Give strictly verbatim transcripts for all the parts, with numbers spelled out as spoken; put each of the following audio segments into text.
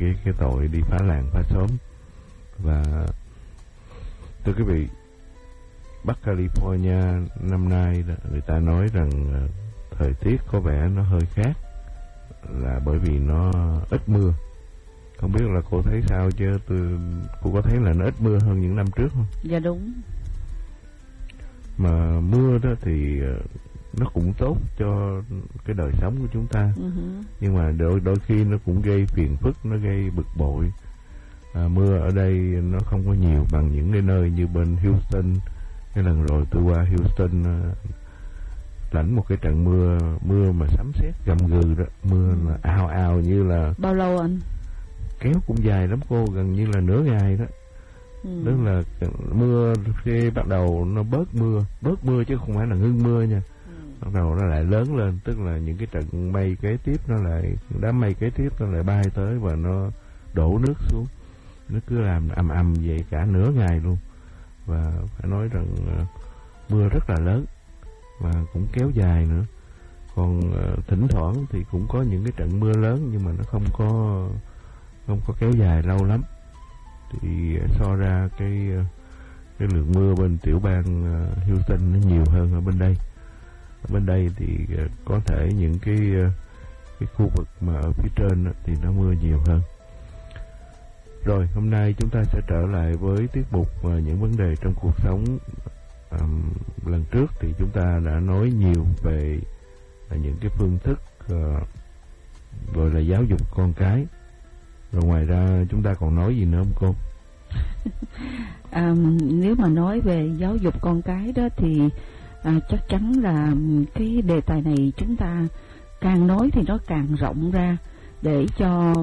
cái cái tội đi phá làng phá xóm. Và thưa quý vị, Bắc California năm nay người ta nói rằng thời tiết có vẻ nó hơi khác, là bởi vì nó ít mưa. Không biết là cô thấy sao chứ tôi, cô có thấy là nó ít mưa hơn những năm trước không? Dạ đúng. Mà mưa đó thì nó cũng tốt cho cái đời sống của chúng ta. Uh-huh. Nhưng mà đôi đôi khi nó cũng gây phiền phức, nó gây bực bội. À, mưa ở đây nó không có nhiều bằng những cái nơi như bên Houston. Cái lần rồi tôi qua Houston lãnh một cái trận mưa mưa mà sấm sét gầm gừ đó, mưa là ào ào như là. Bao lâu anh? Kéo cũng dài lắm cô, gần như là nửa ngày đó. Ừ. Tức là mưa khi bắt đầu nó bớt mưa, bớt mưa chứ không phải là ngưng mưa nha. Ừ. Bắt đầu nó lại lớn lên, tức là những cái trận mây kế tiếp nó lại, đám mây kế tiếp nó lại bay tới và nó đổ nước xuống. Nó cứ làm ầm ầm vậy cả nửa ngày luôn. Và phải nói rằng uh, mưa rất là lớn và cũng kéo dài nữa. Còn uh, thỉnh thoảng thì cũng có những cái trận mưa lớn nhưng mà nó không có không có kéo dài lâu lắm. Thì uh, so ra cái uh, cái lượng mưa bên tiểu bang uh, Houston nó nhiều hơn ở bên đây. Ở bên đây thì uh, có thể những cái uh, cái khu vực mà ở phía trên uh, thì nó mưa nhiều hơn. Rồi, hôm nay chúng ta sẽ trở lại với tiết mục uh, những vấn đề trong cuộc sống. Um, lần trước thì chúng ta đã nói nhiều về uh, những cái phương thức uh, gọi là giáo dục con cái. Rồi ngoài ra chúng ta còn nói gì nữa không cô? À, nếu mà nói về giáo dục con cái đó thì à, chắc chắn là cái đề tài này chúng ta càng nói thì nó càng rộng ra, để cho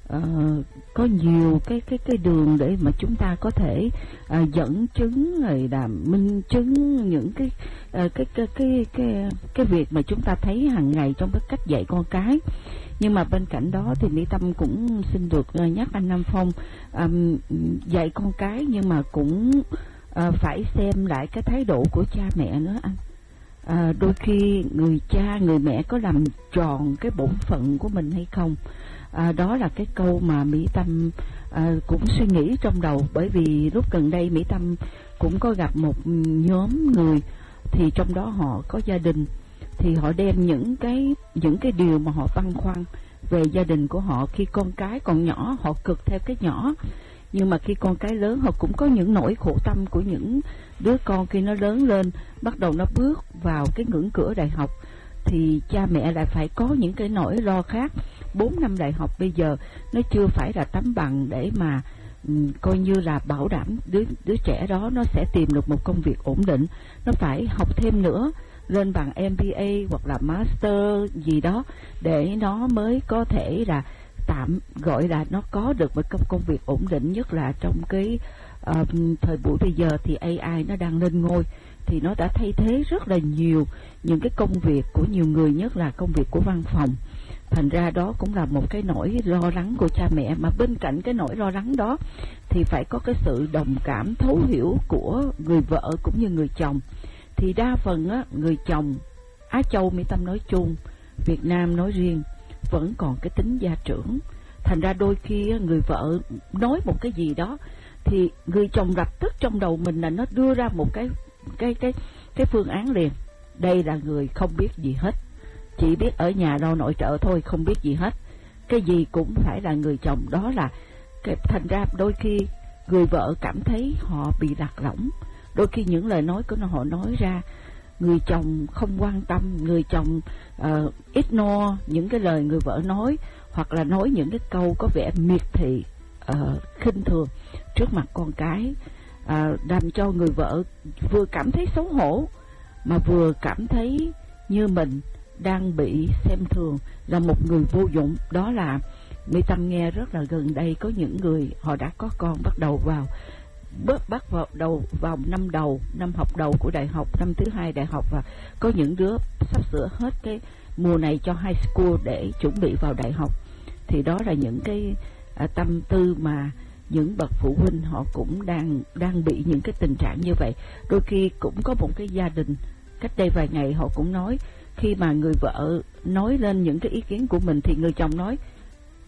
uh, có nhiều cái cái cái đường để mà chúng ta có thể uh, dẫn chứng rồi là minh chứng những cái uh, cái, cái cái cái cái việc mà chúng ta thấy hàng ngày trong cái cách dạy con cái. Nhưng mà bên cạnh đó thì Mỹ Tâm cũng xin được uh, nhắc anh Nam Phong, um, dạy con cái nhưng mà cũng uh, phải xem lại cái thái độ của cha mẹ nữa anh. À, đôi khi người cha người mẹ có làm tròn cái bổn phận của mình hay không? À, đó là cái câu mà Mỹ Tâm à, cũng suy nghĩ trong đầu. Bởi vì lúc gần đây Mỹ Tâm cũng có gặp một nhóm người, thì trong đó họ có gia đình, thì họ đem những cái những cái điều mà họ băn khoăn về gia đình của họ. Khi con cái còn nhỏ họ cực theo cái nhỏ, nhưng mà khi con cái lớn họ cũng có những nỗi khổ tâm của những đứa con. Khi nó lớn lên, bắt đầu nó bước vào cái ngưỡng cửa đại học, thì cha mẹ lại phải có những cái nỗi lo khác. Bốn năm đại học bây giờ nó chưa phải là tấm bằng để mà um, coi như là bảo đảm đứa đứa trẻ đó nó sẽ tìm được một công việc ổn định. Nó phải học thêm nữa, lên bằng em bê a hoặc là master gì đó, để nó mới có thể là tạm gọi là nó có được một công việc ổn định. Nhất là trong cái uh, thời buổi bây giờ thì a i nó đang lên ngôi, thì nó đã thay thế rất là nhiều những cái công việc của nhiều người, nhất là công việc của văn phòng. Thành ra đó cũng là một cái nỗi lo lắng của cha mẹ. Mà bên cạnh cái nỗi lo lắng đó thì phải có cái sự đồng cảm, thấu hiểu của người vợ cũng như người chồng. Thì đa phần á, người chồng Á Châu, Mỹ Tâm nói chung, Việt Nam nói riêng, vẫn còn cái tính gia trưởng. Thành ra đôi khi người vợ nói một cái gì đó thì người chồng lập tức trong đầu mình là nó đưa ra một cái cái cái cái phương án liền. Đây là người không biết gì hết, chỉ biết ở nhà lo nội trợ thôi, không biết gì hết, cái gì cũng phải là người chồng. Đó là cái, thành ra đôi khi người vợ cảm thấy họ bị lạc lõng. Đôi khi những lời nói của họ nói ra, người chồng không quan tâm, người chồng uh, ignore những cái lời người vợ nói, hoặc là nói những cái câu có vẻ miệt thị, uh, khinh thường trước mặt con cái, uh, làm cho người vợ vừa cảm thấy xấu hổ mà vừa cảm thấy như mình đang bị xem thường, là một người vô dụng. Đó là Mỹ Tâm nghe rất là gần đây có những người họ đã có con, bắt đầu vào bước bắt vào đầu vào năm đầu năm học đầu của đại học, năm thứ hai đại học, và có những đứa sắp sửa hết cái mùa này cho high school để chuẩn bị vào đại học. Thì đó là những cái à, tâm tư mà những bậc phụ huynh họ cũng đang đang bị những cái tình trạng như vậy. Đôi khi cũng có một cái gia đình cách đây vài ngày họ cũng nói, khi mà người vợ nói lên những cái ý kiến của mình thì người chồng nói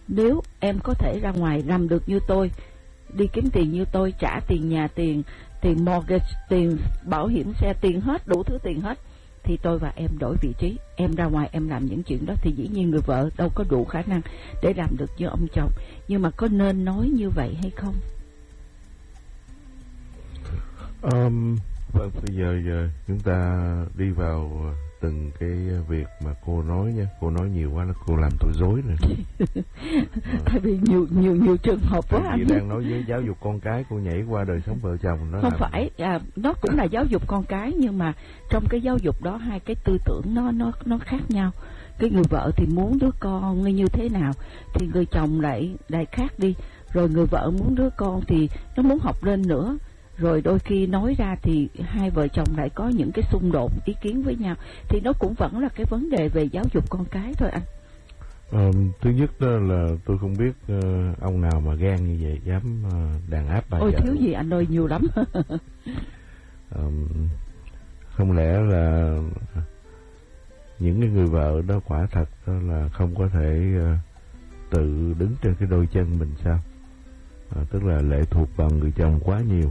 Nếu em có thể ra ngoài làm được như tôi, đi kiếm tiền như tôi, trả tiền nhà, tiền tiền mortgage, tiền bảo hiểm xe, tiền hết, đủ thứ tiền hết, thì tôi và em đổi vị trí. Em ra ngoài em làm những chuyện đó thì dĩ nhiên người vợ đâu có đủ khả năng để làm được như ông chồng. Nhưng mà có nên nói như vậy hay không? Um, vâng, bây giờ, giờ chúng ta đi vào từng cái việc mà cô nói nhé. Cô nói nhiều quá, cô làm tôi rối rồi. Tại vì nhiều nhiều nhiều trường hợp quá anh. Chị đang nói với giáo dục con cái, cô nhảy qua đời sống vợ chồng. Nó không làm... phải, à, nó cũng là giáo dục con cái, nhưng mà trong cái giáo dục đó hai cái tư tưởng nó nó nó khác nhau. Cái người vợ thì muốn đứa con như thế nào thì người chồng lại lại khác đi. Rồi người vợ muốn đứa con thì nó muốn học lên nữa. Rồi đôi khi nói ra thì hai vợ chồng lại có những cái xung đột ý kiến với nhau. Thì nó cũng vẫn là cái vấn đề về giáo dục con cái thôi anh. Ờ, thứ nhất đó là tôi không biết uh, ông nào mà gan như vậy dám uh, đàn áp bà Ôi vợ. thiếu gì anh ơi, nhiều lắm. uh, Không lẽ là những cái người vợ đó quả thật đó là không có thể uh, tự đứng trên cái đôi chân mình sao? Uh, tức là lệ thuộc vào người chồng quá nhiều.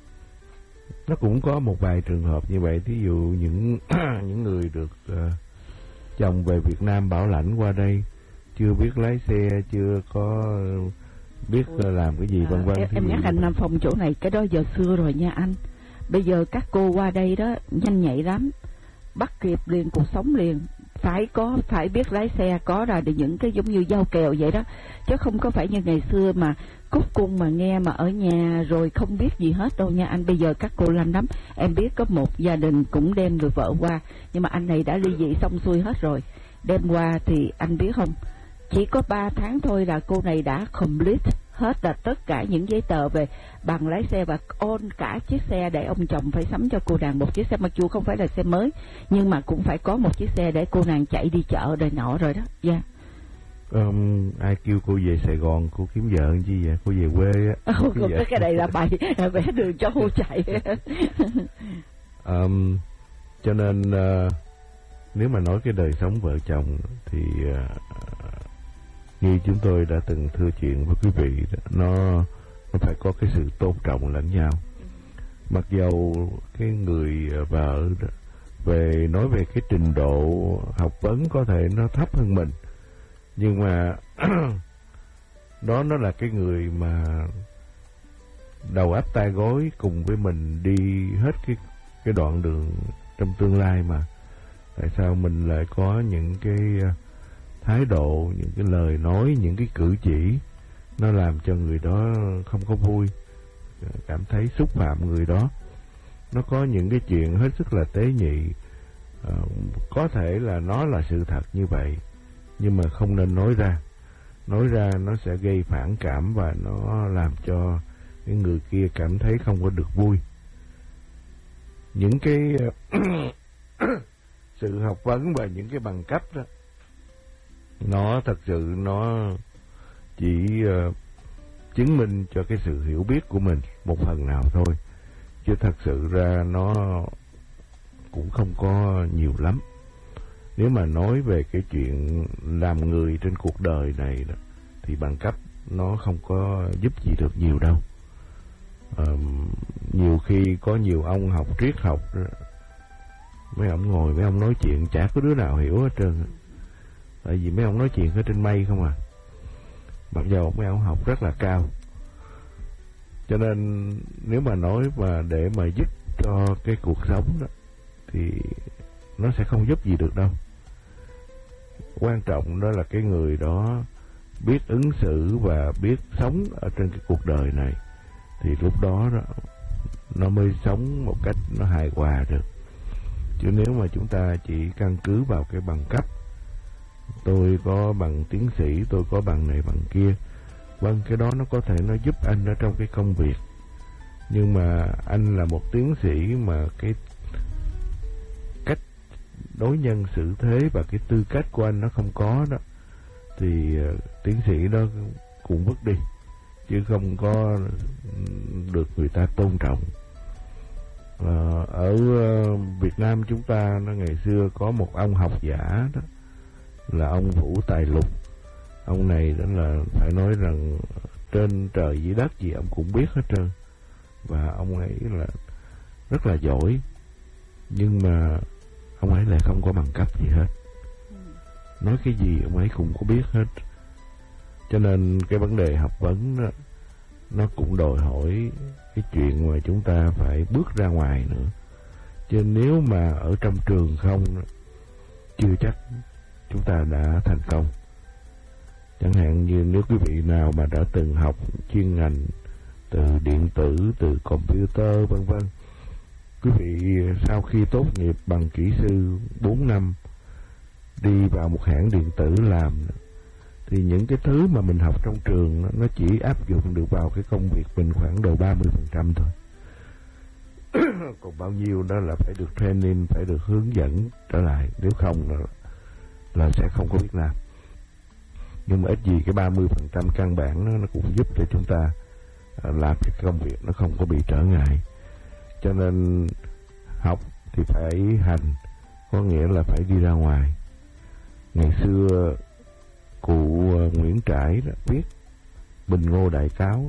Nó cũng có một vài trường hợp như vậy. Thí dụ những những người được uh, chồng về Việt Nam bảo lãnh qua đây, chưa biết lái xe, chưa có biết uh, làm cái gì vân vân. Em, em nhắc anh Nam Phong chỗ này, cái đó giờ xưa rồi nha anh. Bây giờ các cô qua đây đó nhanh nhạy lắm, bắt kịp liền, cuộc sống liền. Phải có, phải biết lái xe, có ra được những cái giống như dao kèo vậy đó. Chứ không có phải như ngày xưa mà cúc cung mà nghe mà ở nhà rồi không biết gì hết đâu nha anh. Bây giờ các cô lanh lắm. Em biết có một gia đình cũng đem người vợ qua, nhưng mà anh này đã ly dị xong xuôi hết rồi. Đem qua thì anh biết không, chỉ có ba tháng thôi là cô này đã complete hết là tất cả những giấy tờ về bằng lái xe và ôn cả chiếc xe để ông chồng phải sắm cho cô nàng một chiếc xe, mặc dù không phải là xe mới nhưng mà cũng phải có một chiếc xe để cô nàng chạy đi chợ đời nọ rồi đó. Dạ. Yeah. Um, ai kêu cô về Sài Gòn cô kiếm vợ chi vậy? Cô về quê á. Oh, cái, cái này là bày vẽ đường cho cô chạy. um, cho nên uh, nếu mà nói cái đời sống vợ chồng thì uh, như chúng tôi đã từng thưa chuyện với quý vị, nó nó phải có cái sự tôn trọng lẫn nhau. Mặc dầu cái người vợ về nói về cái trình độ học vấn có thể nó thấp hơn mình, nhưng mà đó nó là cái người mà đầu ấp tay gối cùng với mình đi hết cái cái đoạn đường trong tương lai mà. Tại sao mình lại có những cái thái độ, những cái lời nói, những cái cử chỉ nó làm cho người đó không có vui, cảm thấy xúc phạm người đó. Nó có những cái chuyện hết sức là tế nhị. À, có thể là nó là sự thật như vậy, nhưng mà không nên nói ra. Nói ra nó sẽ gây phản cảm và nó làm cho cái người kia cảm thấy không có được vui. Những cái sự học vấn và những cái bằng cấp đó, nó thật sự nó chỉ uh, chứng minh cho cái sự hiểu biết của mình một phần nào thôi, chứ thật sự ra nó cũng không có nhiều lắm. Nếu mà nói về cái chuyện làm người trên cuộc đời này đó, thì bằng cấp nó không có giúp gì được nhiều đâu. Uh, nhiều khi có nhiều ông học triết học, mấy ông ngồi mấy ông nói chuyện chả có đứa nào hiểu hết trơn. Tại vì mấy ông nói chuyện ở trên mây không à. Mặc dù mấy ông học rất là cao. Cho nên nếu mà nói mà để mà giúp cho cái cuộc sống đó thì nó sẽ không giúp gì được đâu. Quan trọng đó là cái người đó biết ứng xử và biết sống ở trên cái cuộc đời này, thì lúc đó, đó nó mới sống một cách nó hài hòa được. Chứ nếu mà chúng ta chỉ căn cứ vào cái bằng cấp, tôi có bằng tiến sĩ, tôi có bằng này bằng kia, vâng, cái đó nó có thể nó giúp anh ở trong cái công việc, nhưng mà anh là một tiến sĩ mà cái cách đối nhân xử thế và cái tư cách của anh nó không có đó, thì uh, tiến sĩ đó cũng vứt đi, chứ không có được người ta tôn trọng. Uh, ở uh, Việt Nam chúng ta nó ngày xưa có một ông học giả đó là ông Vũ Tài Lục. ông này đó là phải nói rằng trên trời dưới đất gì ông cũng biết hết trơn, và ông ấy là rất là giỏi, nhưng mà ông ấy lại không có bằng cấp gì hết, nói cái gì ông ấy cũng có biết hết. Cho nên cái vấn đề học vấn đó, nó cũng đòi hỏi cái chuyện mà chúng ta phải bước ra ngoài nữa. Chứ nếu mà ở trong trường không, chưa chắc chúng ta đã thành công. Chẳng hạn như nếu quý vị nào mà đã từng học chuyên ngành từ điện tử, từ computer vân vân, quý vị sau khi tốt nghiệp bằng kỹ sư bốn năm đi vào một hãng điện tử làm, thì những cái thứ mà mình học trong trường nó chỉ áp dụng được vào cái công việc mình khoảng độ ba mươi phần trăm thôi. Còn bao nhiêu đó là phải được training, phải được hướng dẫn trở lại, nếu không là, là sẽ không có biết làm. Nhưng mà ít gì cái ba mươi phần trăm căn bản đó, nó cũng giúp cho chúng ta làm cái công việc nó không có bị trở ngại. Cho nên học thì phải hành, có nghĩa là phải đi ra ngoài. Ngày xưa cụ Nguyễn Trãi đó, viết Bình Ngô Đại Cáo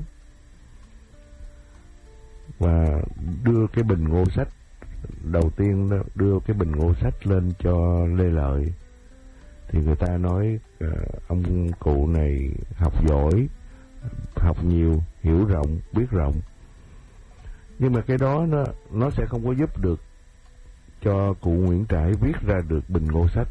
và đưa cái bình ngô sách đầu tiên đó, đưa cái bình ngô sách lên cho Lê Lợi, thì người ta nói uh, ông cụ này học giỏi, học nhiều, hiểu rộng, biết rộng. Nhưng mà cái đó nó, nó sẽ không có giúp được cho cụ Nguyễn Trãi viết ra được bình ngô sách.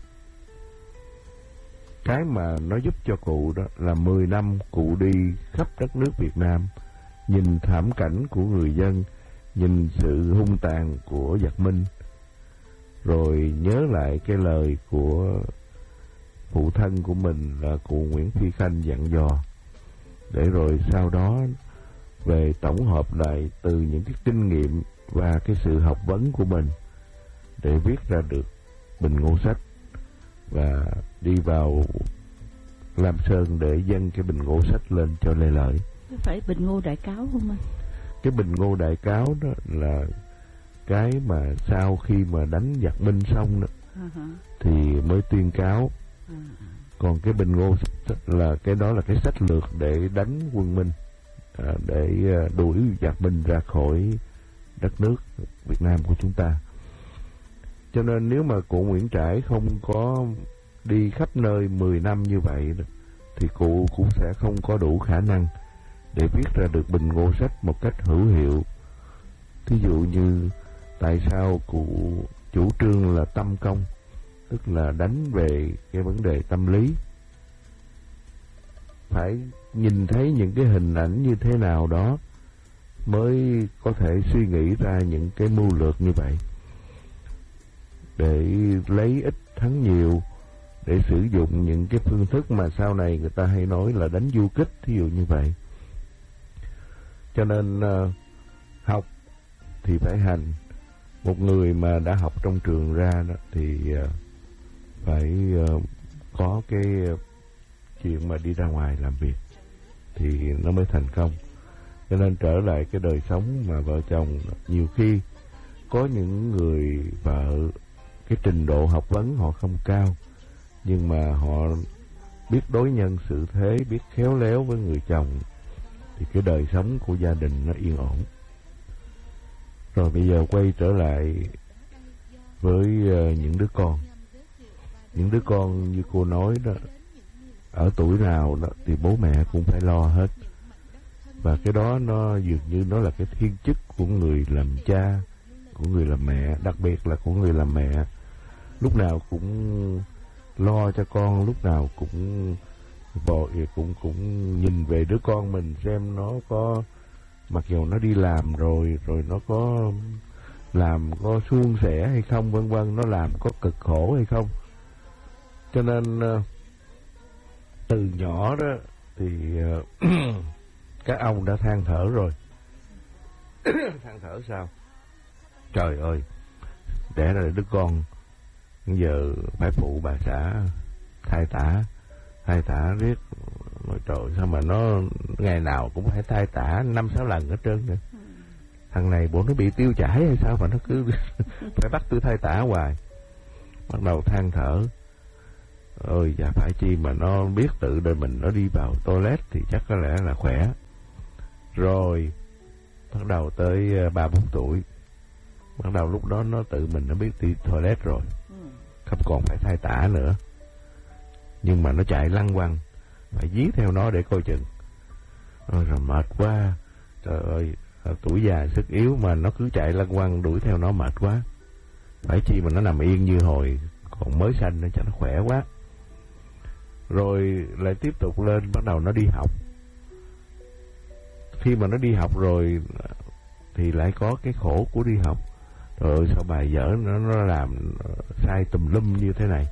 Cái mà nó giúp cho cụ đó là mười năm cụ đi khắp đất nước Việt Nam, nhìn thảm cảnh của người dân, nhìn sự hung tàn của giặc Minh, rồi nhớ lại cái lời của phụ thân của mình là cụ Nguyễn Phi Khanh dặn dò, để rồi sau đó về tổng hợp lại từ những cái kinh nghiệm và cái sự học vấn của mình để viết ra được bình ngô sách, và đi vào Lam Sơn để dâng cái bình ngô sách lên cho Lê Lợi. Có phải bình ngô đại cáo không anh? Cái bình ngô đại cáo đó là cái mà sau khi mà đánh giặc Minh xong đó, uh-huh. thì mới tuyên cáo. Uh-huh. Còn cái bình ngô là cái đó là cái sách lược để đánh quân Minh, à, để đuổi giặc Minh ra khỏi đất nước Việt Nam của chúng ta. Cho nên nếu mà cụ Nguyễn Trãi không có đi khắp nơi mười năm như vậy thì cụ cũng sẽ không có đủ khả năng để viết ra được bình ngô sách một cách hữu hiệu. Thí dụ như tại sao cụ chủ trương là tâm công, tức là đánh về cái vấn đề tâm lý, phải nhìn thấy những cái hình ảnh như thế nào đó mới có thể suy nghĩ ra những cái mưu lược như vậy, để lấy ít thắng nhiều, để sử dụng những cái phương thức mà sau này người ta hay nói là đánh du kích, thí dụ như vậy. Cho nên uh, học thì phải hành. Một người mà đã học trong trường ra đó, thì uh, phải uh, có cái uh, chuyện mà đi ra ngoài làm việc thì nó mới thành công. Cho nên trở lại cái đời sống mà vợ chồng, nhiều khi có những người vợ cái trình độ học vấn họ không cao, nhưng mà họ biết đối nhân xử thế, biết khéo léo với người chồng, thì cái đời sống của gia đình nó yên ổn. Rồi bây giờ quay trở lại với uh, những đứa con. Những đứa con như cô nói đó, ở tuổi nào đó thì bố mẹ cũng phải lo hết. Và cái đó nó dường như nó là cái thiên chức của người làm cha, của người làm mẹ, đặc biệt là của người làm mẹ. Lúc nào cũng lo cho con, lúc nào cũng vội, cũng cũng nhìn về đứa con mình xem nó có, mặc dù nó đi làm rồi rồi nó có làm có suôn sẻ hay không, vân vân, nó làm có cực khổ hay không. Cho nên từ nhỏ đó thì các ông đã than thở rồi. Than thở sao? Trời ơi, đẻ ra đứa con giờ phải phụ bà xã thay tả, thay tả riết. Rồi trời, sao mà nó ngày nào cũng phải thay tả năm sáu lần hết trơn nữa. Ừ. Thằng này bộ nó bị tiêu chảy hay sao mà nó cứ phải bắt tôi thay tả hoài. Bắt đầu than thở. ơi dạ phải chi mà nó biết tự đời mình nó đi vào toilet thì chắc có lẽ là khỏe. Rồi bắt đầu tới ba bốn tuổi, bắt đầu lúc đó nó tự mình nó biết đi toilet rồi, không còn phải thay tả nữa, nhưng mà nó chạy lăn quăng, phải dí theo nó để coi chừng. Rồi, rồi mệt quá, trời ơi, tuổi già sức yếu mà nó cứ chạy lăn quăng đuổi theo nó mệt quá, phải chi mà nó nằm yên như hồi còn mới sanh nó cho nó khỏe quá. Rồi lại tiếp tục lên, bắt đầu nó đi học. Khi mà nó đi học rồi thì lại có cái khổ của đi học. Rồi sao bài vở nó, nó làm sai tùm lum như thế này.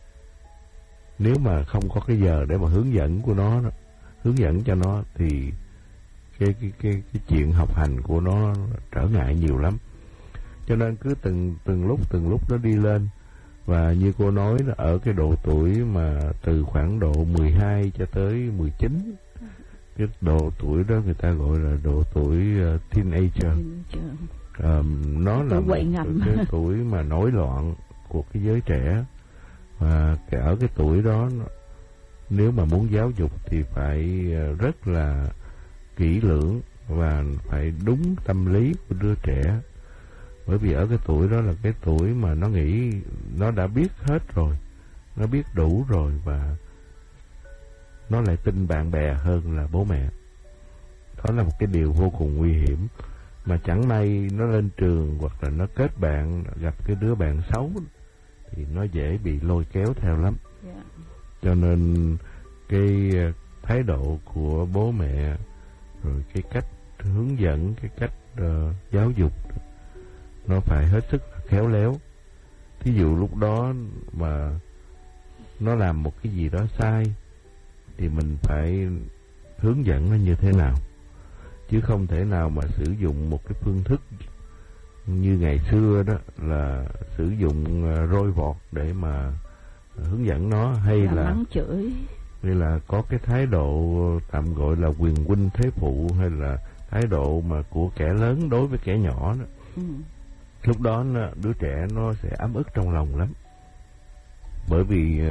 Nếu mà không có cái giờ để mà hướng dẫn của nó, hướng dẫn cho nó thì cái cái cái cái chuyện học hành của nó trở ngại nhiều lắm. Cho nên cứ từng từng lúc từng lúc nó đi lên. Và như cô nói là ở cái độ tuổi mà từ khoảng độ mười hai cho tới mười chín, cái độ tuổi đó người ta gọi là độ tuổi uh, teenager. Uh, nó là một cái tuổi mà nổi loạn của cái giới trẻ. Và cái ở cái tuổi đó, nếu mà muốn giáo dục thì phải rất là kỹ lưỡng và phải đúng tâm lý của đứa trẻ. Bởi vì ở cái tuổi đó là cái tuổi mà nó nghĩ nó đã biết hết rồi, nó biết đủ rồi, và nó lại tin bạn bè hơn là bố mẹ. Đó là một cái điều vô cùng nguy hiểm. Mà chẳng may nó lên trường hoặc là nó kết bạn, gặp cái đứa bạn xấu thì nó dễ bị lôi kéo theo lắm. Yeah. Cho nên cái thái độ của bố mẹ, rồi cái cách hướng dẫn, cái cách uh, giáo dục nó phải hết sức là khéo léo. Thí dụ lúc đó mà nó làm một cái gì đó sai thì mình phải hướng dẫn nó như thế nào, chứ không thể nào mà sử dụng một cái phương thức như ngày xưa đó là sử dụng roi vọt để mà hướng dẫn nó, hay là, là mắng chửi, hay là có cái thái độ tạm gọi là quyền huynh thế phụ, hay là thái độ mà của kẻ lớn đối với kẻ nhỏ đó. Ừ. Lúc đó đứa trẻ nó sẽ ấm ức trong lòng lắm, bởi vì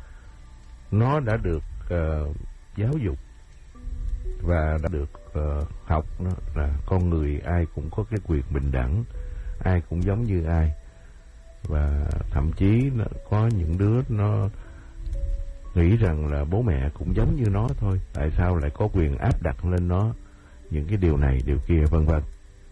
nó đã được uh, giáo dục và đã được uh, học đó, là con người ai cũng có cái quyền bình đẳng, ai cũng giống như ai. Và thậm chí có những đứa nó nghĩ rằng là bố mẹ cũng giống như nó thôi, tại sao lại có quyền áp đặt lên nó những cái điều này điều kia vân vân.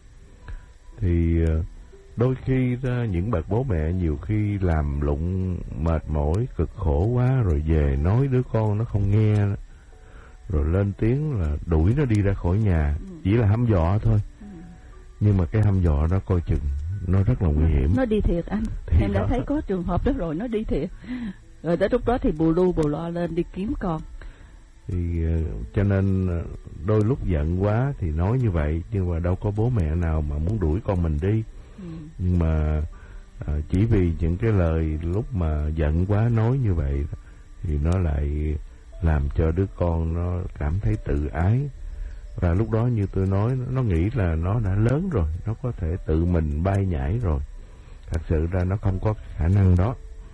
Thì uh, đôi khi đó, những bậc bố mẹ nhiều khi làm lụng mệt mỏi cực khổ quá rồi về nói đứa con nó không nghe, rồi lên tiếng là đuổi nó đi ra khỏi nhà, chỉ là hăm dọa thôi. Nhưng mà cái hăm dọa đó coi chừng nó rất là nguy hiểm. Nó đi thiệt anh. Thì em đã đó. Thấy có trường hợp đó rồi, nó đi thiệt. Rồi tới lúc đó thì bù lu bù lo lên đi kiếm con. Thì cho nên đôi lúc giận quá thì nói như vậy, nhưng mà đâu có bố mẹ nào mà muốn đuổi con mình đi. Ừ. Nhưng mà à, chỉ vì những cái lời lúc mà giận quá nói như vậy thì nó lại làm cho đứa con nó cảm thấy tự ái. Và lúc đó như tôi nói, nó nghĩ là nó đã lớn rồi, nó có thể tự mình bay nhảy rồi. Thật sự ra nó không có khả năng đó.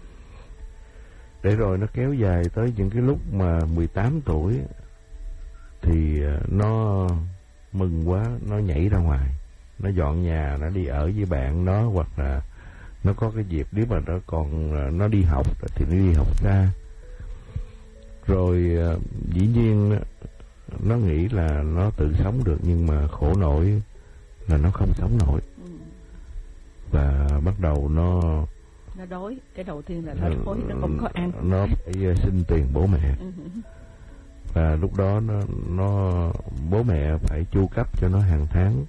Để rồi nó kéo dài tới những cái lúc mà mười tám tuổi thì nó mừng quá, nó nhảy ra ngoài, nó dọn nhà, nó đi ở với bạn nó, hoặc là nó có cái dịp nếu mà nó còn nó đi học thì nó đi học xa. Rồi dĩ nhiên nó nghĩ là nó tự sống được, nhưng mà khổ nổi là nó không sống nổi. Ừ. Và bắt đầu nó nó đói, cái đầu tiên là nó đói, nó không có ăn, nó phải xin tiền bố mẹ. Ừ. Và lúc đó nó, nó bố mẹ phải chu cấp cho nó hàng tháng.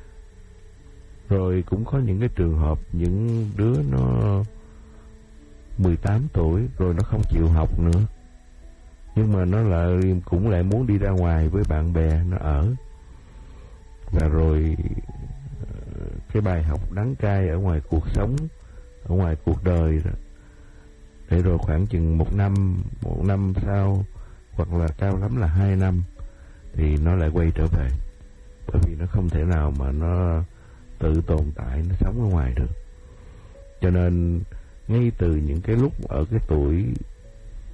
Rồi cũng có những cái trường hợp những đứa nó mười tám tuổi rồi nó không chịu học nữa, nhưng mà nó lại cũng lại muốn đi ra ngoài với bạn bè nó ở. Và rồi cái bài học đắng cay ở ngoài cuộc sống, ở ngoài cuộc đời đó. Để rồi khoảng chừng một năm, một năm sau, hoặc là cao lắm là hai năm, thì nó lại quay trở về. Bởi vì nó không thể nào mà nó tự tồn tại, nó sống ở ngoài được. Cho nên ngay từ những cái lúc ở cái tuổi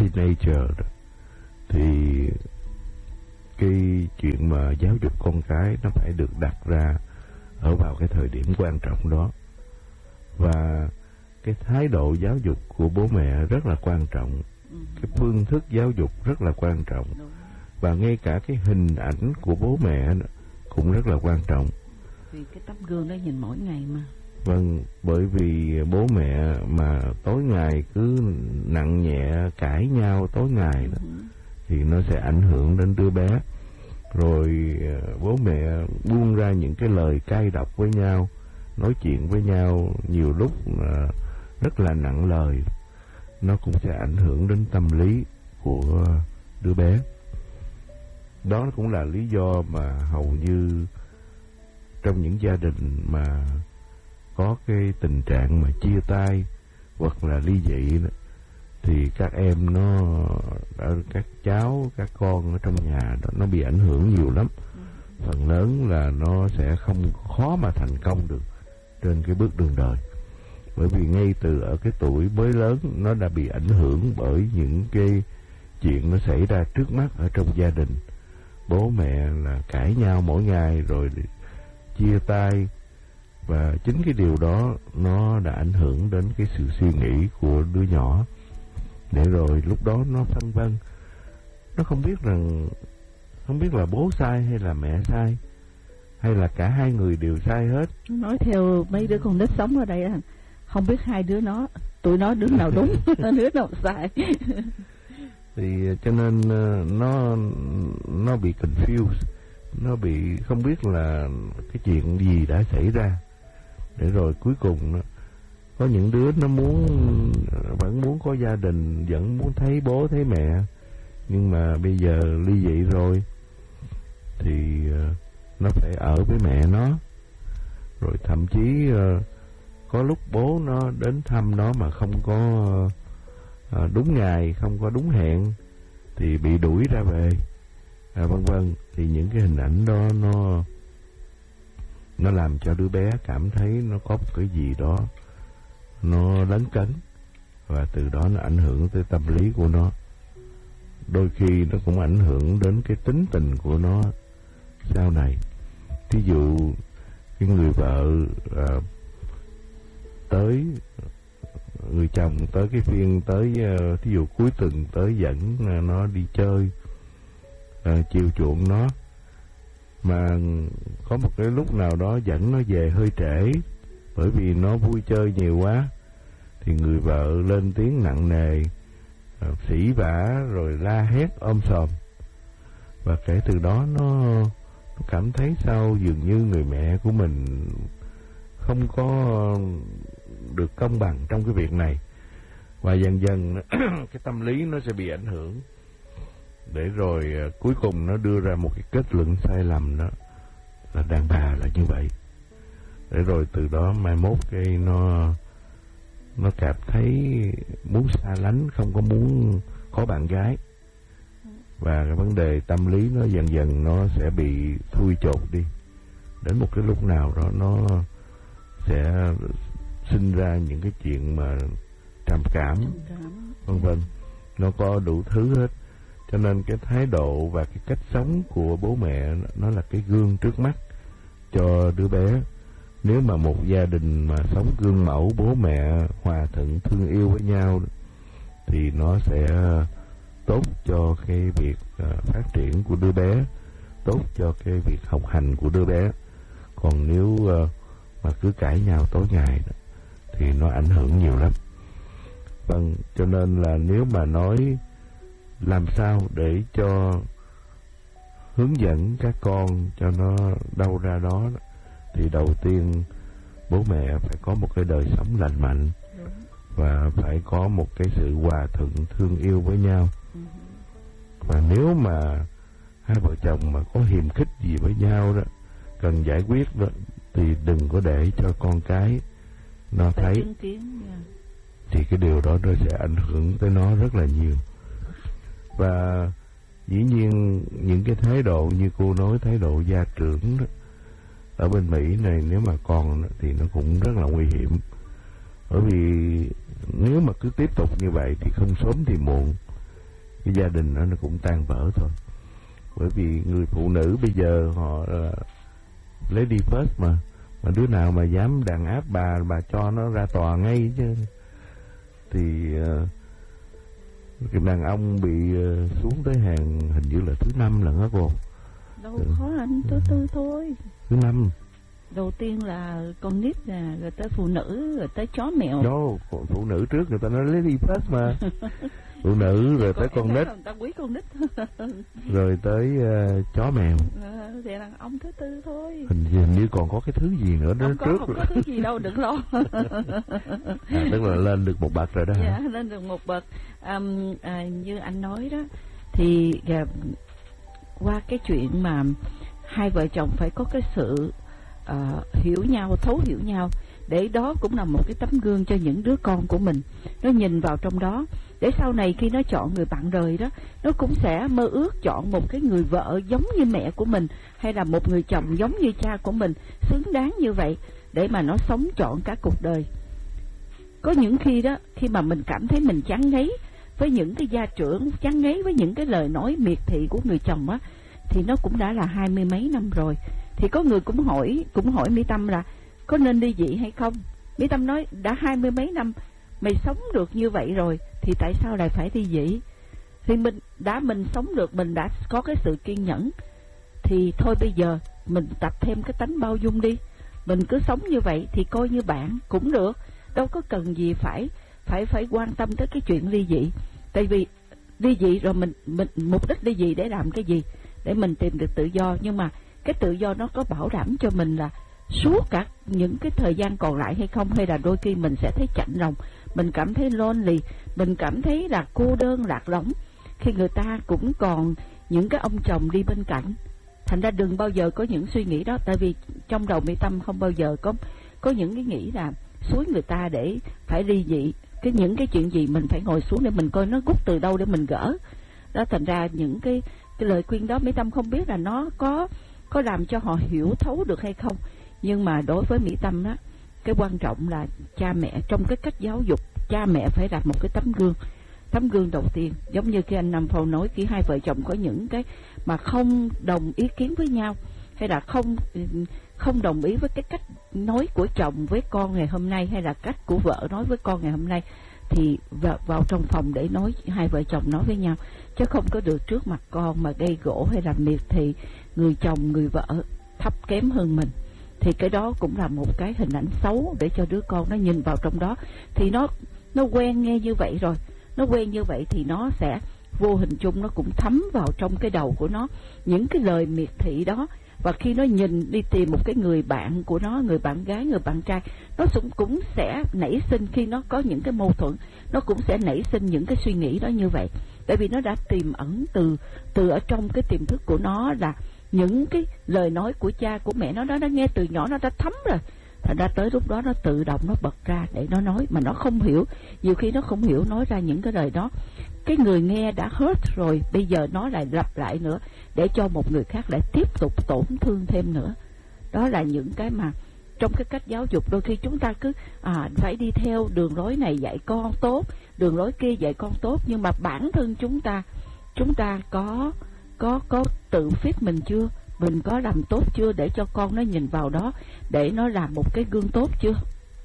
teenager đó, thì cái chuyện mà giáo dục con cái nó phải được đặt ra ở vào cái thời điểm quan trọng đó. Và cái thái độ giáo dục của bố mẹ rất là quan trọng, cái phương thức giáo dục rất là quan trọng, và ngay cả cái hình ảnh của bố mẹ cũng rất là quan trọng. Vì cái tấm gương đó nhìn mỗi ngày mà. Vâng, bởi vì bố mẹ mà tối ngày cứ nặng nhẹ cãi nhau tối ngày đó, ừ. thì nó sẽ ảnh hưởng đến đứa bé. Rồi bố mẹ buông ra những cái lời cay độc với nhau, nói chuyện với nhau nhiều lúc rất là nặng lời, nó cũng sẽ ảnh hưởng đến tâm lý của đứa bé. Đó cũng là lý do mà hầu như trong những gia đình mà có cái tình trạng mà chia tay hoặc là ly dị đó, thì các em nó, các cháu, các con ở trong nhà đó, nó bị ảnh hưởng nhiều lắm. Phần lớn là nó sẽ không khó mà thành công được trên cái bước đường đời, bởi vì ngay từ ở cái tuổi mới lớn nó đã bị ảnh hưởng bởi những cái chuyện nó xảy ra trước mắt ở trong gia đình. Bố mẹ là cãi nhau mỗi ngày rồi chia tay, và chính cái điều đó nó đã ảnh hưởng đến cái sự suy nghĩ của đứa nhỏ. Để rồi lúc đó nó phân vân, nó không biết rằng không biết là bố sai hay là mẹ sai, hay là cả hai người đều sai hết. Nói theo mấy đứa con nít sống ở đây, không biết hai đứa nó, tụi nó đứa nào đúng, đứa nào sai. Thì cho nên nó nó bị confused, nó bị không biết là cái chuyện gì đã xảy ra. Để rồi cuối cùng có những đứa nó muốn vẫn muốn có gia đình, vẫn muốn thấy bố thấy mẹ, nhưng mà bây giờ ly dị rồi thì nó phải ở với mẹ nó. Rồi thậm chí có lúc bố nó đến thăm nó mà không có đúng ngày, không có đúng hẹn thì bị đuổi ra về, à, vân vân. Thì những cái hình ảnh đó nó nó làm cho đứa bé cảm thấy nó có một cái gì đó nó lấn cấn, và từ đó nó ảnh hưởng tới tâm lý của nó. Đôi khi nó cũng ảnh hưởng đến cái tính tình của nó sau này. Thí dụ cái người vợ à, tới người chồng tới cái phiên tới uh, thí dụ cuối tuần tới dẫn uh, nó đi chơi, uh, chiều chuộng nó, mà có một cái lúc nào đó dẫn nó về hơi trễ bởi vì nó vui chơi nhiều quá, thì người vợ lên tiếng nặng nề, uh, sỉ vả rồi la hét ôm sòm. Và kể từ đó nó, nó cảm thấy sao dường như người mẹ của mình không có được công bằng trong cái việc này, và dần dần cái tâm lý nó sẽ bị ảnh hưởng. Để rồi cuối cùng nó đưa ra một cái kết luận sai lầm, đó là đàn bà là như vậy. Để rồi từ đó mai mốt cái nó nó cảm thấy muốn xa lánh, không có muốn có bạn gái, và cái vấn đề tâm lý nó dần dần nó sẽ bị thui chột đi. Đến một cái lúc nào đó nó sẽ sinh ra những cái chuyện mà trầm cảm, vân vân, nó có đủ thứ hết. Cho nên cái thái độ và cái cách sống của bố mẹ nó là cái gương trước mắt cho đứa bé. Nếu mà một gia đình mà sống gương mẫu, bố mẹ hòa thuận thương yêu với nhau, thì nó sẽ tốt cho cái việc uh, phát triển của đứa bé, tốt cho cái việc học hành của đứa bé. Còn nếu uh, mà cứ cãi nhau tối ngày đó, thì nó ảnh hưởng nhiều lắm. Vâng, cho nên là nếu mà nói làm sao để cho hướng dẫn các con cho nó đâu ra đó, thì đầu tiên bố mẹ phải có một cái đời sống lành mạnh, và phải có một cái sự hòa thuận thương yêu với nhau. Và nếu mà hai vợ chồng mà có hiềm khích gì với nhau đó, cần giải quyết đó, thì đừng có để cho con cái nó thấy, thì cái điều đó nó sẽ ảnh hưởng tới nó rất là nhiều. Và dĩ nhiên những cái thái độ như cô nói, thái độ gia trưởng đó, ở bên Mỹ này nếu mà còn đó, thì nó cũng rất là nguy hiểm. Bởi vì nếu mà cứ tiếp tục như vậy thì không sớm thì muộn cái gia đình đó nó cũng tan vỡ thôi. Bởi vì người phụ nữ bây giờ họ uh, lady first mà, mà đứa nào mà dám đàn áp bà, bà cho nó ra tòa ngay chứ. Thì uh, cái đàn ông bị uh, xuống tới hàng hình như là thứ năm lần đó cô. Đâu ừ. khó anh, thứ tư thôi. Thứ năm. Đầu tiên là con nít nè, rồi tới phụ nữ, rồi tới chó mèo. Đâu, phụ nữ trước người ta nói lady first mà. Phụ nữ rồi tới con nít. Người ta quý con nít. Rồi tới uh, chó mèo. À, thì đàn ông thứ tư thôi. Hình, hình như còn có cái thứ gì nữa đó không trước. Không có thứ gì đâu, đừng lo. À, tức là lên được một bậc rồi đó hả? Dạ, lên được một bậc. À, à, như anh nói đó, thì à, qua cái chuyện mà hai vợ chồng phải có cái sự uh, hiểu nhau, thấu hiểu nhau, để đó cũng là một cái tấm gương cho những đứa con của mình, nó nhìn vào trong đó, để sau này khi nó chọn người bạn đời đó, nó cũng sẽ mơ ước chọn một cái người vợ giống như mẹ của mình, hay là một người chồng giống như cha của mình, xứng đáng như vậy, để mà nó sống trọn cả cuộc đời. Có những khi đó, khi mà mình cảm thấy mình chán ngấy với những cái gia trưởng, chán ngấy với những cái lời nói miệt thị của người chồng á, thì nó cũng đã là hai mươi mấy năm rồi. Thì có người cũng hỏi, cũng hỏi Mỹ Tâm là có nên ly dị hay không. Mỹ Tâm nói đã hai mươi mấy năm mày sống được như vậy rồi, thì tại sao lại phải ly dị? Thì mình đã mình sống được, mình đã có cái sự kiên nhẫn, thì thôi bây giờ mình tập thêm cái tánh bao dung đi. Mình cứ sống như vậy thì coi như bạn cũng được, đâu có cần gì phải phải phải quan tâm tới cái chuyện ly dị. Tại vì ly dị rồi mình mình mục đích ly dị để làm cái gì? Để mình tìm được tự do, nhưng mà cái tự do nó có bảo đảm cho mình là suốt cả những cái thời gian còn lại hay không, hay là đôi khi mình sẽ thấy chạnh lòng, mình cảm thấy lonely, mình cảm thấy là cô đơn lạc lõng khi người ta cũng còn những cái ông chồng đi bên cạnh. Thành ra đừng bao giờ có những suy nghĩ đó, tại vì trong đầu Mỹ Tâm không bao giờ có có những cái nghĩ là xúi người ta để phải ly dị. Cái những cái chuyện gì mình phải ngồi xuống để mình coi nó gút từ đâu để mình gỡ đó. Thành ra những cái cái lời khuyên đó Mỹ Tâm không biết là nó có có làm cho họ hiểu thấu được hay không, nhưng mà đối với Mỹ Tâm á, cái quan trọng là cha mẹ trong cái cách giáo dục, cha mẹ phải là một cái tấm gương. Tấm gương đầu tiên, giống như khi anh Nam Phong nói, khi hai vợ chồng có những cái mà không đồng ý kiến với nhau, hay là không không đồng ý với cái cách nói của chồng với con ngày hôm nay, hay là cách của vợ nói với con ngày hôm nay, thì vào, vào trong phòng để nói, hai vợ chồng nói với nhau, chứ không có được trước mặt con mà gây gỗ hay là miệt thị người chồng người vợ thấp kém hơn mình. Thì cái đó cũng là một cái hình ảnh xấu để cho đứa con nó nhìn vào trong đó, thì nó nó quen nghe như vậy rồi, nó quen như vậy thì nó sẽ vô hình chung nó cũng thấm vào trong cái đầu của nó những cái lời miệt thị đó. Và khi nó nhìn đi tìm một cái người bạn của nó, người bạn gái, người bạn trai, nó cũng cũng sẽ nảy sinh, khi nó có những cái mâu thuẫn, nó cũng sẽ nảy sinh những cái suy nghĩ đó như vậy. Tại vì nó đã tiềm ẩn từ từ ở trong cái tiềm thức của nó là những cái lời nói của cha của mẹ nó, nó đã nghe từ nhỏ, nó đã thấm rồi. Thành ra tới lúc đó nó tự động nó bật ra để nó nói, mà nó không hiểu. Nhiều khi nó không hiểu nói ra những cái lời đó, cái người nghe đã hurt rồi, bây giờ nó lại lặp lại nữa để cho một người khác lại tiếp tục tổn thương thêm nữa. Đó là những cái mà trong cái cách giáo dục đôi khi chúng ta cứ à, phải đi theo đường lối này dạy con tốt, đường lối kia dạy con tốt, nhưng mà bản thân chúng ta chúng ta có có có tự phết mình chưa? Mình có làm tốt chưa để cho con nó nhìn vào đó để nó làm một cái gương tốt chưa?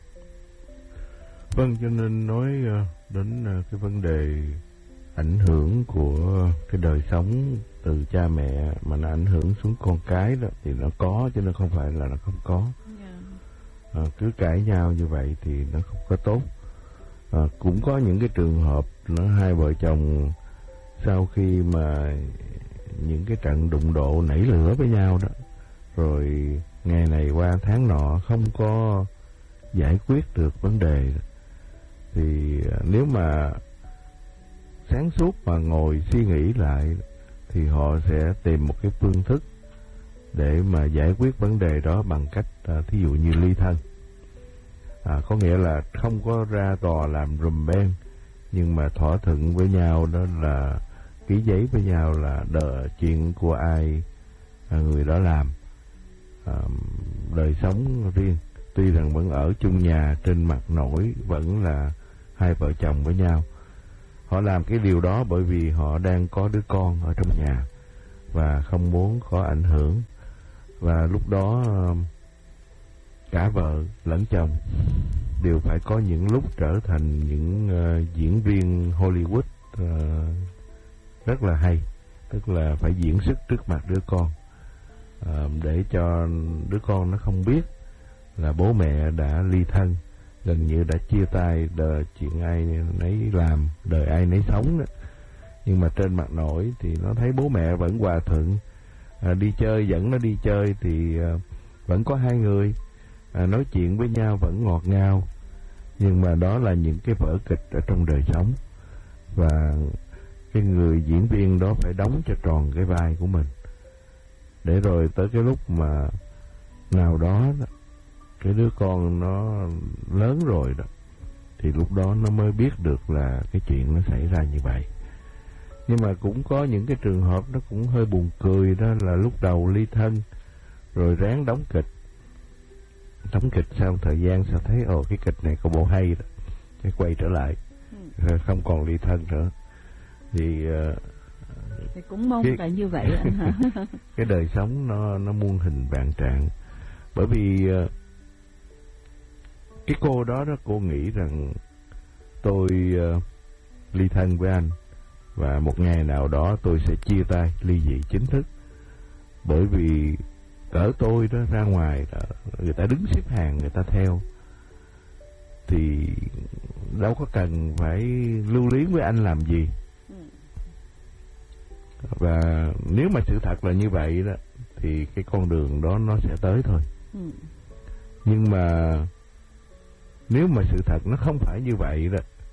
Vâng, cho nên nói đến cái vấn đề ảnh hưởng của cái đời sống từ cha mẹ mà nó ảnh hưởng xuống con cái đó, thì nó có chứ nó không phải là nó không có. À, cứ cãi nhau như vậy thì nó không có tốt. À, cũng có những cái trường hợp nó hai vợ chồng sau khi mà những cái trận đụng độ nảy lửa với nhau đó, rồi ngày này qua tháng nọ không có giải quyết được vấn đề, thì nếu mà sáng suốt mà ngồi suy nghĩ lại thì họ sẽ tìm một cái phương thức để mà giải quyết vấn đề đó bằng cách à, thí dụ như ly thân. À, có nghĩa là không có ra tòa làm rùm beng, nhưng mà thỏa thuận với nhau đó là ký giấy với nhau là đợi chuyện của ai à, người đó làm. À, đời sống riêng, tuy rằng vẫn ở chung nhà, trên mặt nổi vẫn là hai vợ chồng với nhau. Họ làm cái điều đó bởi vì họ đang có đứa con ở trong nhà và không muốn có ảnh hưởng. Và lúc đó cả vợ lẫn chồng đều phải có những lúc trở thành những uh, diễn viên Hollywood uh, rất là hay, tức là phải diễn xuất trước mặt đứa con uh, để cho đứa con nó không biết là bố mẹ đã ly thân, gần như đã chia tay, đời chuyện ai nấy làm, đời ai nấy sống đó. Nhưng mà trên mặt nổi thì nó thấy bố mẹ vẫn hòa thuận, à, đi chơi dẫn nó đi chơi thì à, vẫn có hai người à, nói chuyện với nhau vẫn ngọt ngào. Nhưng mà đó là những cái vở kịch ở trong đời sống, và cái người diễn viên đó phải đóng cho tròn cái vai của mình, để rồi tới cái lúc mà nào đó cái đứa con nó lớn rồi đó, thì lúc đó nó mới biết được là cái chuyện nó xảy ra như vậy. Nhưng mà cũng có những cái trường hợp nó cũng hơi buồn cười, đó là lúc đầu ly thân rồi ráng đóng kịch, đóng kịch sau thời gian sao thấy ồ cái kịch này có bộ hay đó, cái quay trở lại ừ. không còn ly thân nữa. Thì, uh, thì cũng mong cái, là như vậy anh hả? Cái đời sống nó nó muôn hình vạn trạng, bởi vì uh, cái cô đó đó cô nghĩ rằng tôi uh, ly thân với anh và một ngày nào đó tôi sẽ chia tay, ly dị chính thức. Bởi vì cỡ tôi đó ra ngoài đó, người ta đứng xếp hàng người ta theo thì đâu có cần phải lưu luyến với anh làm gì. Và nếu mà sự thật là như vậy đó thì cái con đường đó nó sẽ tới thôi. Nhưng mà nếu mà sự thật nó không phải như vậy đó,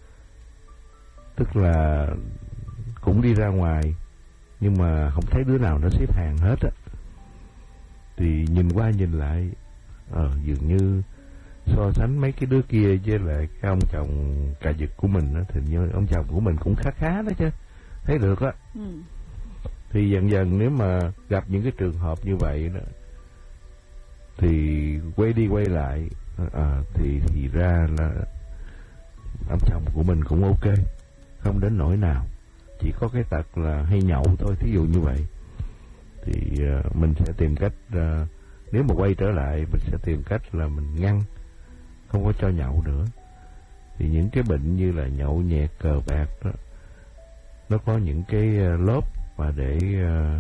tức là cũng đi ra ngoài nhưng mà không thấy đứa nào nó xếp hàng hết á, thì nhìn qua nhìn lại ờ, dường như so sánh mấy cái đứa kia với lại cái ông chồng cà giật của mình á, thì như ông chồng của mình cũng khá khá đó chứ, thấy được á. ừ. Thì dần dần nếu mà gặp những cái trường hợp như vậy đó thì quay đi quay lại à, thì thì ra là ông chồng của mình cũng ok, không đến nỗi nào, chỉ có cái tật là hay nhậu thôi, thí dụ như vậy. Thì uh, mình sẽ tìm cách uh, nếu mà quay trở lại mình sẽ tìm cách là mình ngăn, không có cho nhậu nữa. Thì những cái bệnh như là nhậu nhẹt, cờ bạc đó, nó có những cái uh, lớp mà để uh,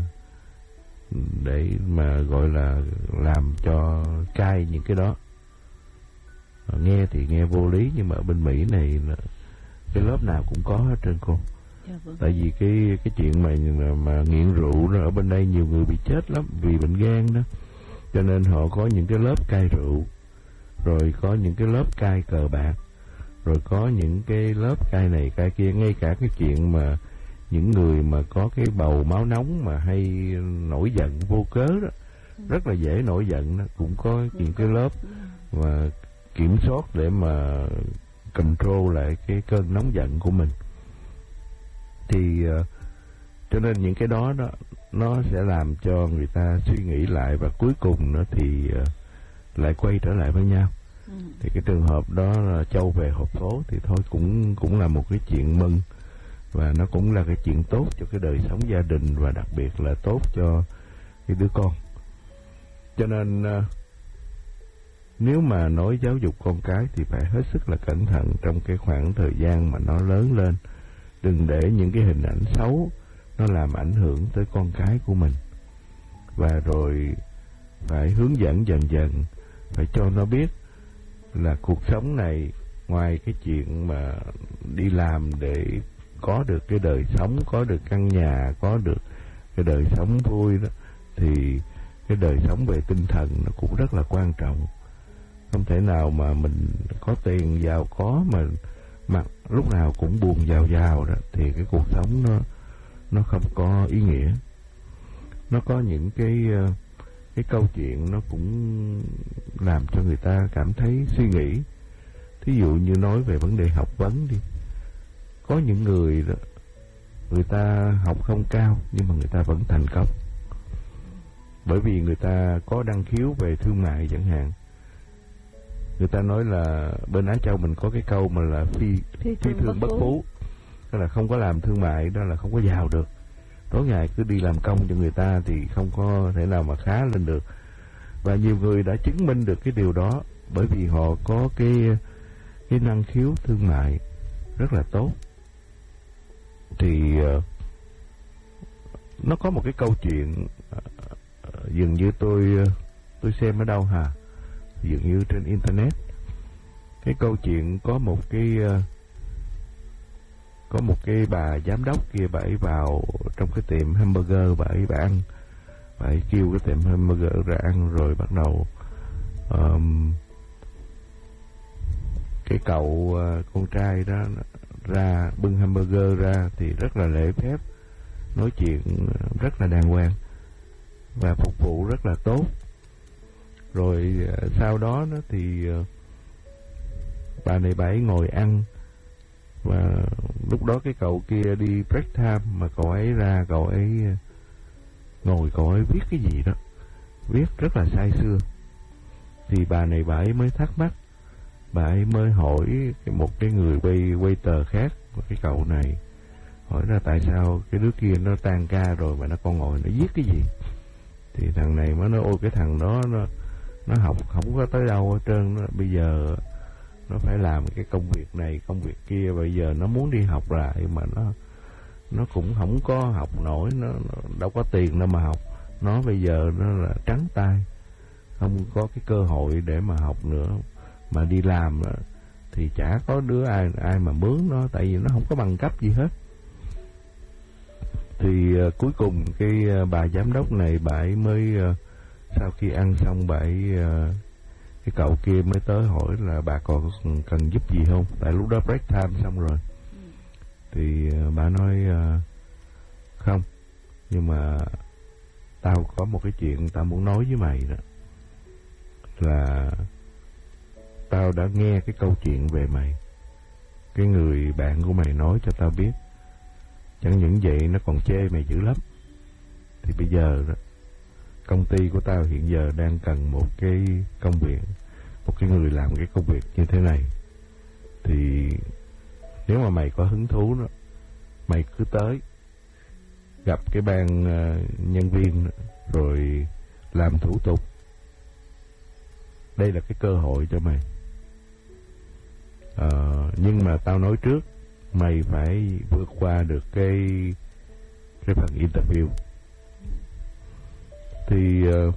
để mà gọi là làm cho cai những cái đó. uh, nghe thì nghe vô lý, nhưng mà ở bên Mỹ này cái lớp nào cũng có hết trơn cô. Tại vì cái cái chuyện mà mà nghiện rượu đó, ở bên đây nhiều người bị chết lắm vì bệnh gan đó, cho nên họ có những cái lớp cai rượu, rồi có những cái lớp cai cờ bạc, rồi có những cái lớp cai này cai kia. Ngay cả cái chuyện mà những người mà có cái bầu máu nóng mà hay nổi giận vô cớ đó, rất là dễ nổi giận đó, cũng có những cái lớp mà kiểm soát để mà control lại cái cơn nóng giận của mình. Thì uh, cho nên những cái đó đó nó sẽ làm cho người ta suy nghĩ lại, và cuối cùng nó thì uh, lại quay trở lại với nhau. ừ. Thì cái trường hợp đó là châu về hộp số thì thôi cũng cũng là một cái chuyện mừng, và nó cũng là cái chuyện tốt cho cái đời sống gia đình, và đặc biệt là tốt cho cái đứa con. Cho nên uh, nếu mà nói giáo dục con cái thì phải hết sức là cẩn thận trong cái khoảng thời gian mà nó lớn lên. Đừng để những cái hình ảnh xấu nó làm ảnh hưởng tới con cái của mình. Và rồi phải hướng dẫn dần dần, phải cho nó biết là cuộc sống này, ngoài cái chuyện mà đi làm để có được cái đời sống, có được căn nhà, có được cái đời sống vui đó, thì cái đời sống về tinh thần nó cũng rất là quan trọng. Không thể nào mà mình có tiền giàu có mà mặt lúc nào cũng buồn giàu giàu đó, thì cái cuộc sống nó nó không có ý nghĩa. Nó có những cái cái câu chuyện nó cũng làm cho người ta cảm thấy suy nghĩ. Thí dụ như nói về vấn đề học vấn đi, có những người đó, người ta học không cao nhưng mà người ta vẫn thành công, bởi vì người ta có năng khiếu về thương mại chẳng hạn. Người ta nói là bên Á Châu mình có cái câu mà là phi, phi, phi thương bất phú. Tức là không có làm thương mại đó là không có giàu được. Tối ngày cứ đi làm công cho người ta thì không có thể nào mà khá lên được. Và nhiều người đã chứng minh được cái điều đó, bởi vì họ có cái cái năng khiếu thương mại rất là tốt. Thì uh, nó có một cái câu chuyện uh, dường như tôi uh, tôi xem ở đâu hả? Dường như trên internet. Cái câu chuyện có một cái uh, có một cái bà giám đốc kia, bà ấy vào trong cái tiệm hamburger, bà ấy bà ăn, bà ấy kêu cái tiệm hamburger ra ăn, rồi bắt đầu um, cái cậu uh, con trai đó ra bưng hamburger ra thì rất là lễ phép, nói chuyện rất là đàng hoàng và phục vụ rất là tốt. Rồi uh, sau đó nó thì uh, bà này bà ấy ngồi ăn, và lúc đó cái cậu kia đi break time mà cậu ấy ra, cậu ấy ngồi cậu ấy viết cái gì đó, viết rất là say sưa. Thì bà này bà ấy mới thắc mắc, bà ấy mới hỏi một cái người quay waiter khác, cái cậu này hỏi là tại sao cái đứa kia nó tan ca rồi mà nó còn ngồi nó viết cái gì. Thì thằng này mới nói ôi cái thằng đó nó nó học không có tới đâu hết trơn, nó bây giờ nó phải làm cái công việc này công việc kia, bây giờ nó muốn đi học lại mà nó nó cũng không có học nổi, nó, nó đâu có tiền đâu mà học. Nó bây giờ nó là trắng tay, không có cái cơ hội để mà học nữa, mà đi làm thì chả có đứa ai ai mà mướn nó, tại vì nó không có bằng cấp gì hết. Thì uh, cuối cùng cái uh, bà giám đốc này bà ấy mới uh, sau khi ăn xong bà ấy uh, cái cậu kia mới tới hỏi là bà còn cần giúp gì không, tại lúc đó break time xong rồi. Ừ. Thì uh, bà nói uh, không, nhưng mà tao có một cái chuyện tao muốn nói với mày đó, là tao đã nghe cái câu chuyện về mày, cái người bạn của mày nói cho tao biết. Chẳng những vậy nó còn chê mày dữ lắm. Thì bây giờ đó, công ty của tao hiện giờ đang cần một cái công việc, một cái người làm cái công việc như thế này. Thì nếu mà mày có hứng thú đó, mày cứ tới gặp cái ban uh, nhân viên đó, rồi làm thủ tục. Đây là cái cơ hội cho mày. Uh, nhưng mà tao nói trước, mày phải vượt qua được cái cái phần interview. Thì uh,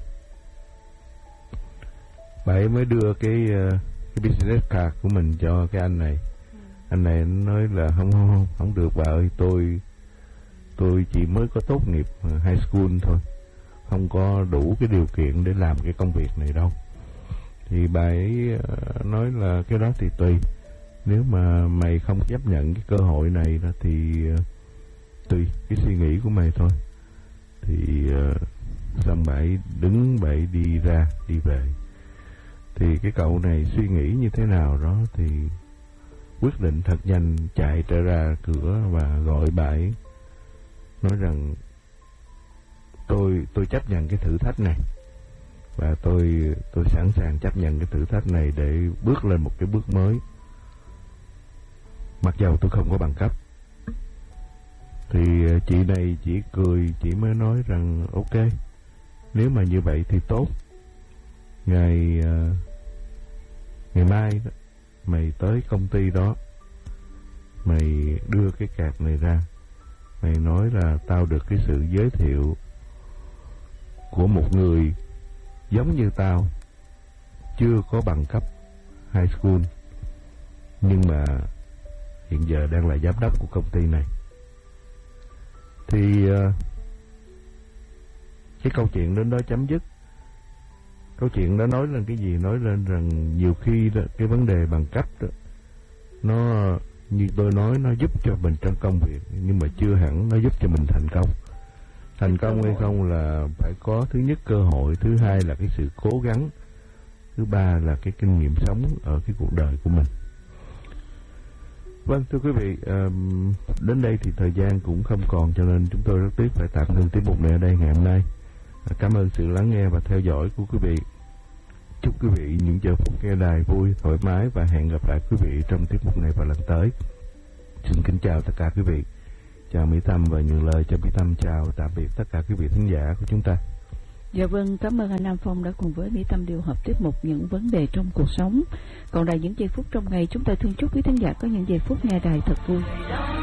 bà ấy mới đưa cái uh, cái business card của mình cho cái anh này. Ừ. Anh này nói là không không không không được bà ơi, tôi tôi chỉ mới có tốt nghiệp high school thôi, không có đủ cái điều kiện để làm cái công việc này đâu. Thì bà ấy uh, nói là cái đó thì tùy, nếu mà mày không chấp nhận cái cơ hội này đó thì uh, tùy cái suy nghĩ của mày thôi. Thì uh, xong bà ấy đứng, bà ấy đi ra đi về. Thì cái cậu này suy nghĩ như thế nào đó thì quyết định thật nhanh chạy trở ra cửa và gọi bà ấy, nói rằng tôi tôi chấp nhận cái thử thách này, và tôi tôi sẵn sàng chấp nhận cái thử thách này để bước lên một cái bước mới, mặc dầu tôi không có bằng cấp. Thì chị này chỉ cười, chị mới nói rằng ok, nếu mà như vậy thì tốt. Ngày uh, ngày mai đó, mày tới công ty đó, mày đưa cái card này ra, mày nói là tao được cái sự giới thiệu của một người giống như tao, chưa có bằng cấp high school, nhưng mà hiện giờ đang là giám đốc của công ty này. Thì uh, cái câu chuyện đến đó chấm dứt. Câu chuyện đó nói lên cái gì? Nói lên rằng nhiều khi đó, cái vấn đề bằng cấp đó, nó như tôi nói, nó giúp cho mình trong công việc, nhưng mà chưa hẳn nó giúp cho mình thành công. Thành công hay không là phải có thứ nhất cơ hội, thứ hai là cái sự cố gắng, thứ ba là cái kinh nghiệm sống ở cái cuộc đời của mình. Vâng, thưa quý vị, um, đến đây thì thời gian cũng không còn, cho nên chúng tôi rất tiếc phải tạm ngưng tiết mục này ở đây ngày hôm nay. Cảm ơn sự lắng nghe và theo dõi của quý vị. Chúc quý vị những giờ phút nghe đài vui, thoải mái, và hẹn gặp lại quý vị trong tiết mục này vào lần tới. xin kính chào tất cả quý vị. Chào Mỹ Tâm và nhường lời cho Mỹ Tâm chào tạm biệt tất cả quý vị thính giả của chúng ta. Dạ vâng, cảm ơn anh Nam Phong đã cùng với Mỹ Tâm điều hợp tiết mục những vấn đề trong cuộc sống. Còn là những giây phút trong ngày, chúng tôi thương chúc quý thính giả có những giây phút nghe đài thật vui.